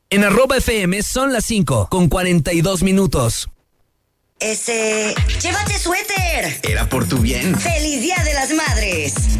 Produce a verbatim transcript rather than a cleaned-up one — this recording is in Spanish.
En arroba F M son las cinco con cuarenta y dos minutos. Ese... ¡Llévate suéter! Era por tu bien. ¡Feliz Día de las Madres!